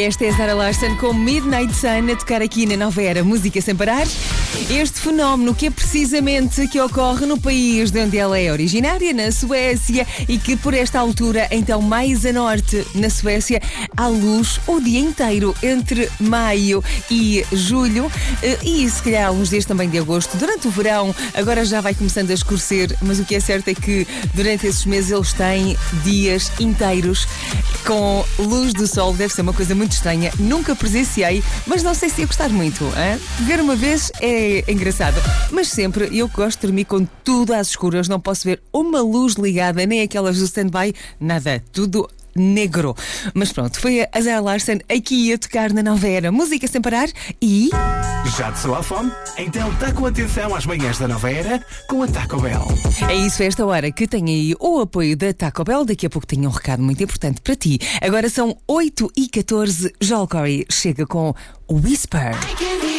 Esta é Zara Larsson com Midnight Sun a tocar aqui na Nova Era, música sem parar. Este fenómeno que é precisamente que ocorre no país de onde ela é originária, na Suécia, e que por esta altura, então mais a norte, na Suécia, há luz o dia inteiro, entre maio e julho, e se calhar alguns dias também de agosto. Durante o verão, agora já vai começando a escurecer, mas o que é certo é que durante esses meses eles têm dias inteiros com luz do sol. Deve ser uma coisa muito estranha, nunca presenciei, mas não sei se ia gostar muito, hein? Ver uma vez é engraçado, mas sempre eu gosto de dormir com tudo às escuras, não posso ver uma luz ligada, nem aquelas do stand-by, nada, tudo negro. Mas pronto, foi a Zara Larsson aqui a tocar na Nova Era, música sem parar. E... já te soa a fome? Então está com atenção às manhãs da Nova Era com a Taco Bell. É isso, esta hora que tem aí o apoio da Taco Bell. Daqui a pouco tenho um recado muito importante para ti. Agora são 8h14, Joel Corey chega com o Whisper.